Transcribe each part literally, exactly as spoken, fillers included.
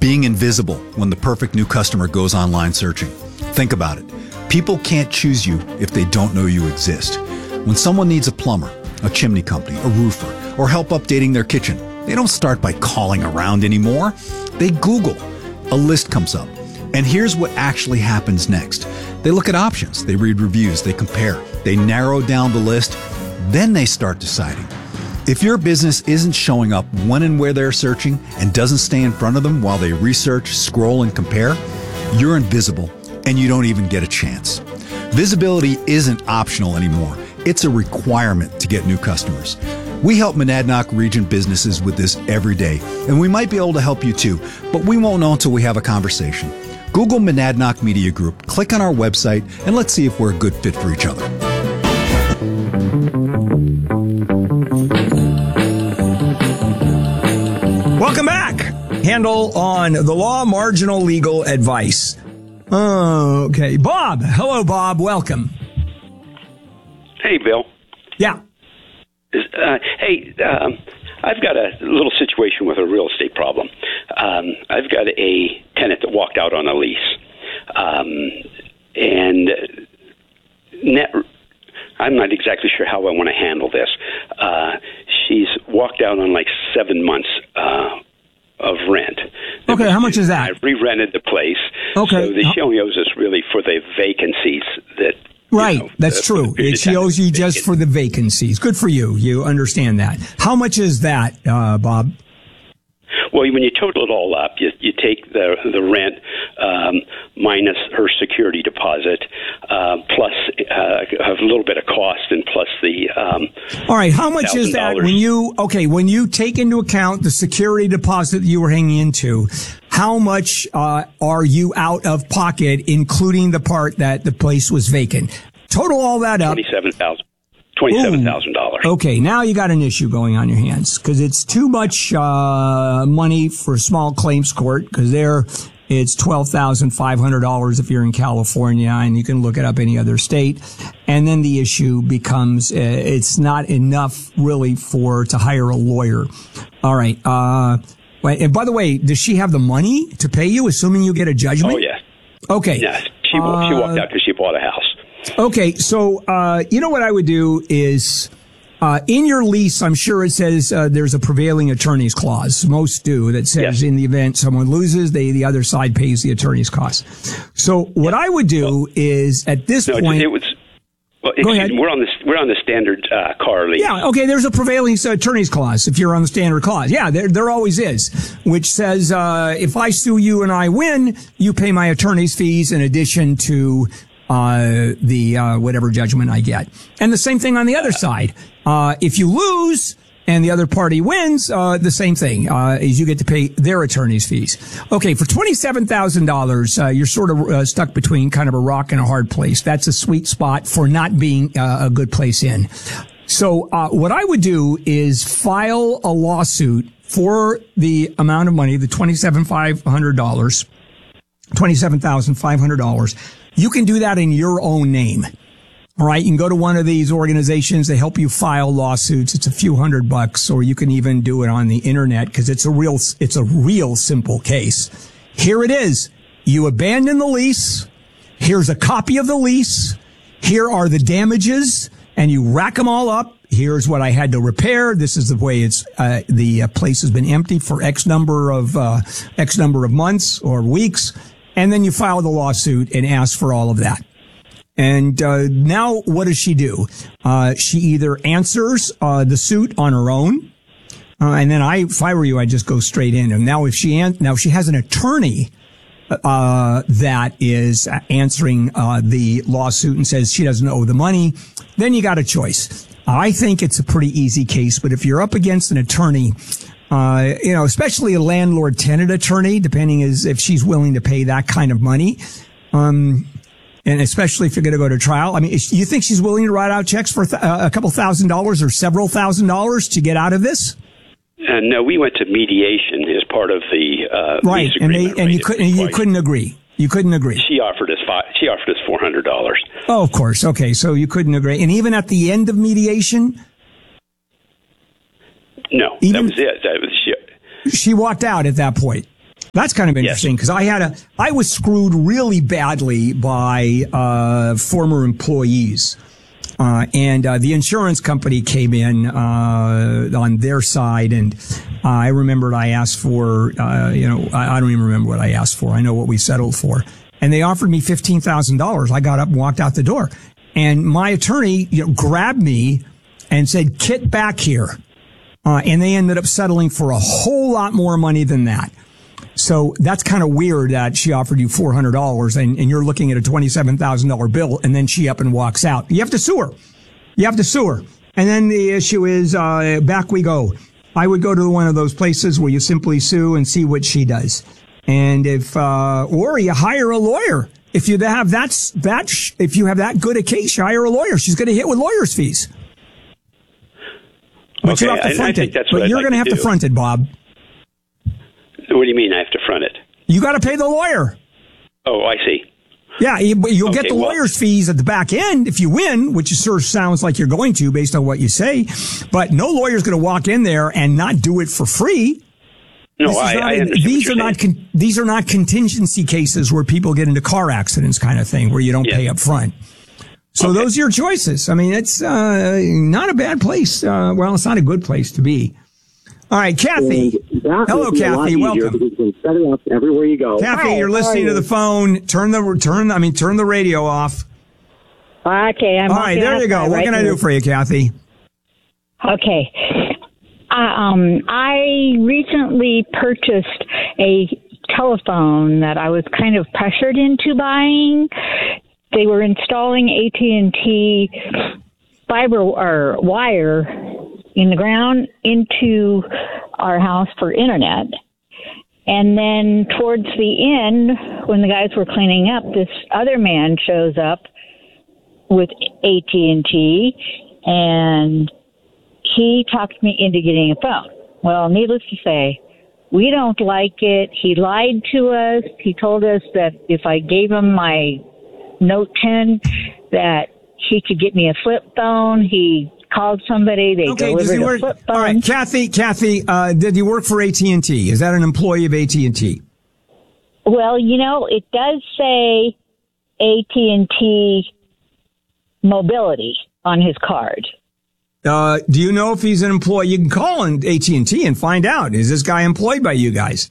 Being invisible when the perfect new customer goes online searching. Think about it. People can't choose you if they don't know you exist. When someone needs a plumber, a chimney company, a roofer, or help updating their kitchen, they don't start by calling around anymore. They Google. A list comes up. And here's what actually happens next. They look at options, they read reviews, they compare, they narrow down the list, then they start deciding. If your business isn't showing up when and where they're searching and doesn't stay in front of them while they research, scroll, and compare, you're invisible and you don't even get a chance. Visibility isn't optional anymore. It's a requirement to get new customers. We help Monadnock region businesses with this every day, and we might be able to help you too, but we won't know until we have a conversation. Google Monadnock Media Group, click on our website, and let's see if we're a good fit for each other. Welcome back. Handle on the law, marginal legal advice. Okay. Bob. Hello, Bob. Welcome. Hey, Bill. Yeah. Uh, hey, um, I've got a little situation with a real estate problem. Um, I've got a tenant that walked out on a lease. Um, and net, I'm not exactly sure how I want to handle this. Uh, she's walked out on like seven months uh, of rent. Okay, how much is that? I re-rented the place. Okay. So the, she only owes us really for the vacancies that... Right, You know, that's the, true. the She owes you just for the vacancies. Good for you. You understand that. How much is that, uh, Bob? Well, when you total it all up, you, you take the the rent um, minus her security deposit, uh, plus uh, a little bit of cost, and plus the. Um, all right, how much is that when you okay when you take into account the security deposit that you were hanging into? How much uh, are you out of pocket, including the part that the place was vacant? Total all that up. Twenty-seven thousand. Twenty-seven thousand dollars. Okay, now you got an issue going on your hands because it's too much uh, money for small claims court. Because there, it's twelve thousand five hundred dollars if you're in California, and you can look it up any other state. And then the issue becomes uh, it's not enough really for to hire a lawyer. All right. Uh, and by the way, does she have the money to pay you, assuming you get a judgment? Oh yeah. Okay. Yes, she uh, she walked out because she bought a house. Okay, so uh, you know what I would do is uh, in your lease, I'm sure it says uh, there's a prevailing attorney's clause. Most do that says yes. In the event someone loses, they the other side pays the attorney's costs. So what I would do well, is at this no, point, it was. Well, go ahead. We're on the we're on the standard uh, car lease. Yeah, okay. There's a prevailing attorney's clause if you're on the standard clause. Yeah, there there always is, which says uh, if I sue you and I win, you pay my attorney's fees in addition to. Uh, the, uh, whatever judgment I get. And the same thing on the other side. Uh, if you lose and the other party wins, uh, the same thing, uh, is you get to pay their attorney's fees. Okay. For twenty-seven thousand dollars, uh, you're sort of uh, stuck between kind of a rock and a hard place. That's a sweet spot for not being uh, a good place in. So, uh, what I would do is file a lawsuit for the amount of money, the twenty-seven thousand five hundred dollars, twenty-seven thousand five hundred dollars. You can do that in your own name. All right. You can go to one of these organizations. They help you file lawsuits. It's a few hundred bucks, or you can even do it on the internet because it's a real, it's a real simple case. Here it is. You abandon the lease. Here's a copy of the lease. Here are the damages, and you rack them all up. Here's what I had to repair. This is the way it's, uh, the uh, place has been empty for X number of, uh, X number of months or weeks. And then you file the lawsuit and ask for all of that. And uh, now what does she do? Uh, she either answers uh, the suit on her own, uh, and then I, if I were you, I'd just go straight in. And now if she an- now if she has an attorney uh, that is answering uh, the lawsuit and says she doesn't owe the money, then you got a choice. I think it's a pretty easy case, but if you're up against an attorney. Uh, you know, especially a landlord-tenant attorney, depending as if she's willing to pay that kind of money. Um, and especially if you're going to go to trial. I mean, is, you think she's willing to write out checks for th- a couple thousand dollars or several thousand dollars to get out of this? Uh, no, we went to mediation as part of the uh, right, lease and agreement. they, and right? you couldn't, you couldn't agree. You couldn't agree. She offered us five, she offered us four hundred dollars. Oh, of course. Okay, so you couldn't agree, and even at the end of mediation. No, Even, that was it. That was, she, she walked out at that point. That's kind of interesting because yes. I had a, I was screwed really badly by uh, former employees, uh, and uh, the insurance company came in uh, on their side, and uh, I remembered I asked for, uh, you know, I, I don't even remember what I asked for. I know what we settled for, and they offered me fifteen thousand dollars. I got up and walked out the door, and my attorney, you know, grabbed me and said, "Kit, back here," uh, and they ended up settling for a whole lot more money than that. So that's kind of weird that she offered you four hundred dollars and, and you're looking at a twenty-seven thousand dollars bill and then she up and walks out. You have to sue her. You have to sue her. And then the issue is, uh, back we go. I would go to one of those places where you simply sue and see what she does. And if, uh, or you hire a lawyer. If you have that, that, if you have that good a case, you hire a lawyer. She's going to hit with lawyer's fees. But okay, you have to front I, I it. That's but what you're like going to have do. to front it, Bob. What do you mean I have to front it? You got to pay the lawyer. Oh, I see. Yeah, you, you'll okay, get the well, lawyer's fees at the back end if you win, which sure sounds like you're going to based on what you say. But no lawyer's going to walk in there and not do it for free. No, this I, not, I understand these what are you're not saying. con, these are not contingency cases where people get into car accidents, kind of thing, where you don't yeah. pay up front. So okay. those are your choices. I mean, it's uh, not a bad place. Uh, well, it's not a good place to be. All right, Kathy. Hello, Kathy. Welcome. You can set it up everywhere you go. Kathy, Hi, you're listening you? to the phone. Turn the turn. I mean, turn the radio off. Okay, I'm all right. There you go. What right can I do for you, Kathy? Okay. Uh, um, I recently purchased a telephone that I was kind of pressured into buying. They were installing A T and T fiber or wire in the ground into our house for internet. And then towards the end, when the guys were cleaning up, this other man shows up with A T and T, and he talked me into getting a phone. Well, needless to say, we don't like it. He lied to us. He told us that if I gave him my Note ten, that he could get me a flip phone. He called somebody. They okay, does he delivered work? a flip phone. All right, Kathy, Kathy, uh, did he work for A T and T? Is that an employee of A T and T? Well, you know, it does say A T and T Mobility on his card. Uh, do you know if he's an employee? You can call in A T and T and find out. Is this guy employed by you guys?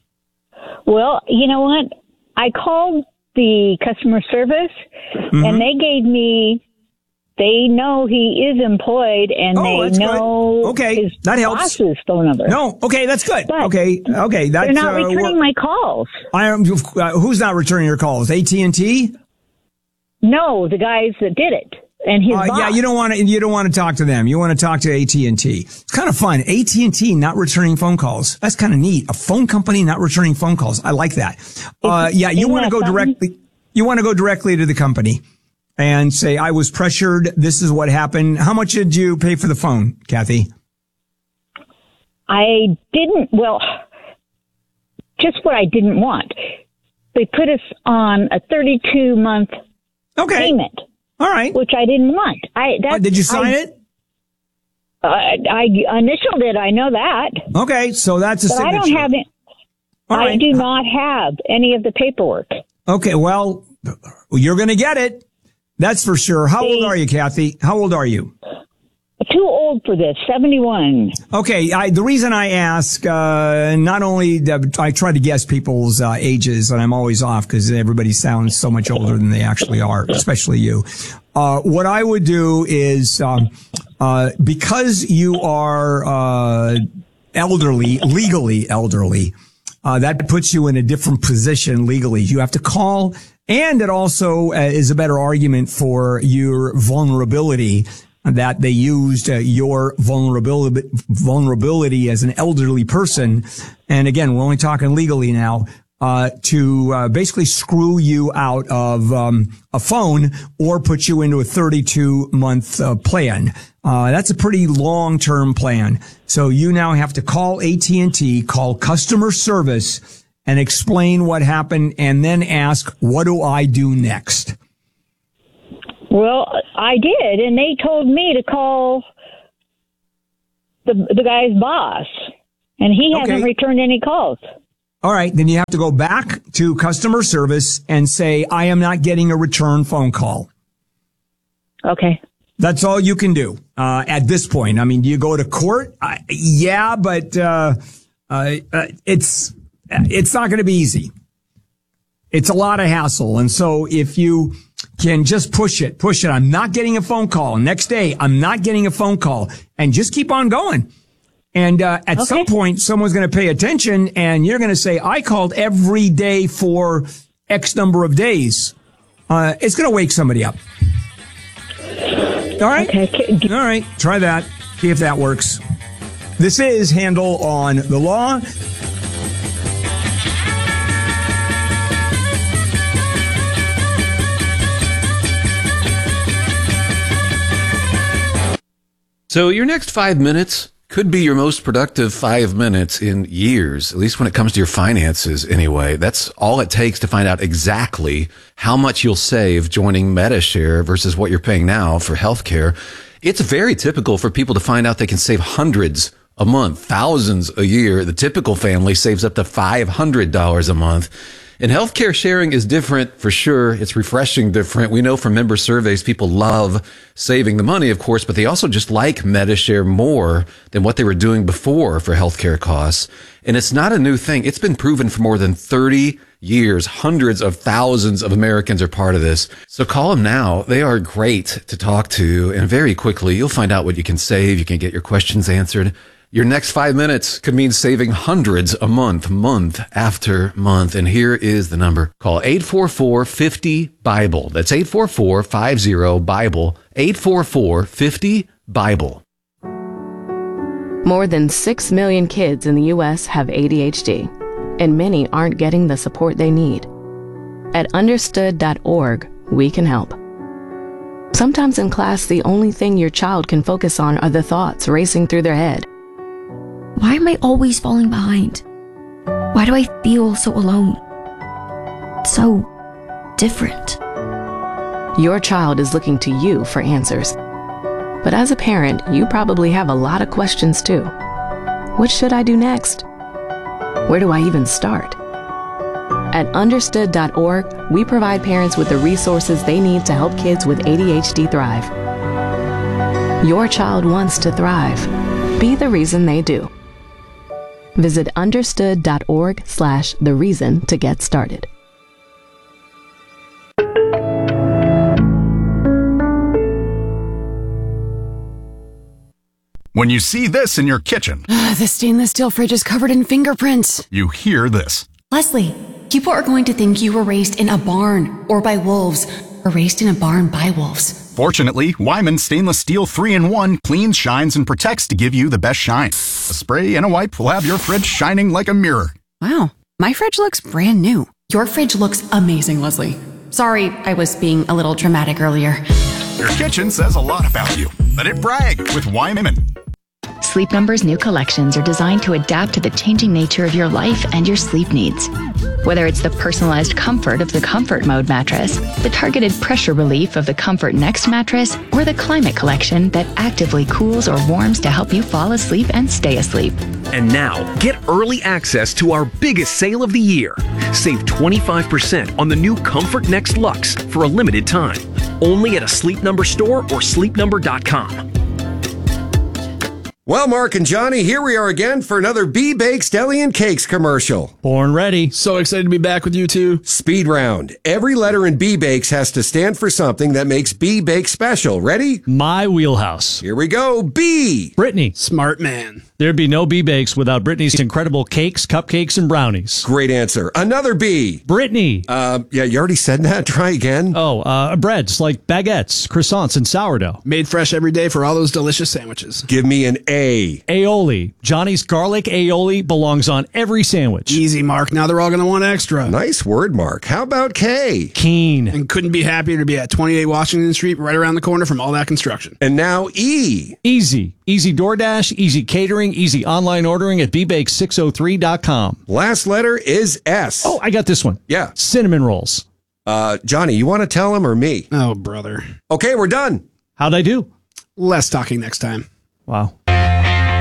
Well, you know what? I called the customer service, mm-hmm. and they gave me, they know he is employed, and oh, they know good. Okay, his that helps. boss's phone number. No, okay, that's good. But okay, okay, that's they're not uh, returning my calls. I am. Uh, who's not returning your calls? A T and T? No, the guys that did it. And his uh, boss. Yeah, you don't want to. You don't want to talk to them. You want to talk to A T and T. It's kind of fun. A T and T not returning phone calls. That's kind of neat. A phone company not returning phone calls. I like that. Uh, yeah, you want to go something? directly. You want to go directly to the company and say, "I was pressured. This is what happened." How much did you pay for the phone, Kathy? I didn't. Well, just what I didn't want. They put us on a thirty-two month okay. payment. All right. Which I didn't want. I that, uh, did you sign I, it? Uh, I initialed it. I know that. Okay, so that's a but signature. I don't have it. All I right. do not have any of the paperwork. Okay, well, you're going to get it. That's for sure. How old are you, Kathy? How old are you? Too old for this, seventy-one. Okay, I, the reason I ask, uh, not only that I try to guess people's uh, ages, and I'm always off because everybody sounds so much older than they actually are, especially you. Uh, what I would do is, um, uh, because you are uh, elderly, legally elderly, uh, that puts you in a different position legally. You have to call, and it also uh, is a better argument for your vulnerability, that they used uh, your vulnerability, vulnerability as an elderly person. And again, we're only talking legally now, uh, to, uh, basically screw you out of, um, a phone or put you into a thirty-two month uh, plan. Uh, that's a pretty long-term plan. So you now have to call A T and T, call customer service and explain what happened and then ask, what do I do next? Well, I did, and they told me to call the the guy's boss, and he hasn't okay. returned any calls. All right. Then you have to go back to customer service and say, I am not getting a return phone call. Okay. That's all you can do uh, at this point. I mean, do you go to court? Uh, yeah, but uh, uh, uh, it's it's not going to be easy. It's a lot of hassle. And so if you can just push it, push it. I'm not getting a phone call. Next day, I'm not getting a phone call. And just keep on going. And uh, at okay. some point, someone's going to pay attention and you're going to say, I called every day for X number of days. Uh, it's going to wake somebody up. All right. Okay. All right. Try that. See if that works. This is Handel on the Law. So your next five minutes could be your most productive five minutes in years, at least when it comes to your finances anyway. That's all it takes to find out exactly how much you'll save joining Medi-Share versus what you're paying now for healthcare. It's very typical for people to find out they can save hundreds a month, thousands a year. The typical family saves up to five hundred dollars a month. And healthcare sharing is different for sure. It's refreshing different. We know from member surveys, people love saving the money, of course, but they also just like Medi-Share more than what they were doing before for healthcare costs. And it's not a new thing. It's been proven for more than thirty years. Hundreds of thousands of Americans are part of this. So call them now. They are great to talk to. And very quickly, you'll find out what you can save. You can get your questions answered. Your next five minutes could mean saving hundreds a month, month after month. And here is the number. Call eight four four, five zero, BIBLE. That's eight four four, five zero, BIBLE. eight four four, five zero, BIBLE. More than six million kids in the U S have A D H D, and many aren't getting the support they need. At understood dot org, we can help. Sometimes in class, the only thing your child can focus on are the thoughts racing through their head. Why am I always falling behind? Why do I feel so alone? So different. Your child is looking to you for answers. But as a parent, you probably have a lot of questions too. What should I do next? Where do I even start? At understood dot org, we provide parents with the resources they need to help kids with A D H D thrive. Your child wants to thrive. Be the reason they do. Visit understood dot org slash the reason to get started. When you see this in your kitchen, uh, the stainless steel fridge is covered in fingerprints. You hear this. Leslie, people are going to think you were raised in a barn or by wolves, or raised in a barn by wolves. Fortunately, Wyman Stainless Steel three in one cleans, shines, and protects to give you the best shine. A spray and a wipe will have your fridge shining like a mirror. Wow, my fridge looks brand new. Your fridge looks amazing, Leslie. Sorry, I was being a little dramatic earlier. Your kitchen says a lot about you. Let it brag with Wyman. Sleep Number's new collections are designed to adapt to the changing nature of your life and your sleep needs. Whether it's the personalized comfort of the Comfort Mode mattress, the targeted pressure relief of the Comfort Next mattress, or the Climate Collection that actively cools or warms to help you fall asleep and stay asleep. And now, get early access to our biggest sale of the year. Save twenty-five percent on the new Comfort Next Luxe for a limited time. Only at a Sleep Number store or sleep number dot com. Well, Mark and Johnny, here we are again for another B-Bakes Deli and Cakes commercial. Born ready. So excited to be back with you two. Speed round. Every letter in B-Bakes has to stand for something that makes B-Bakes special. Ready? My wheelhouse. Here we go. B. Brittany. Smart man. There'd be no B-Bakes without Brittany's incredible cakes, cupcakes, and brownies. Great answer. Another B. Brittany. Uh, yeah, you already said that. Try again. Oh, uh, breads like baguettes, croissants, and sourdough. Made fresh every day for all those delicious sandwiches. Give me an A. Aioli. Johnny's garlic aioli belongs on every sandwich. Easy, Mark. Now they're all going to want extra. Nice word, Mark. How about K? Keen. And couldn't be happier to be at twenty-eight Washington Street, right around the corner from all that construction. And now E. Easy. Easy DoorDash, easy catering, easy online ordering at b bakes six oh three dot com. Last letter is S. Oh, I got this one. Yeah. Cinnamon rolls. Uh, Johnny, you want to tell him or me? Oh, brother. Okay, we're done. How'd I do? Less talking next time. Wow.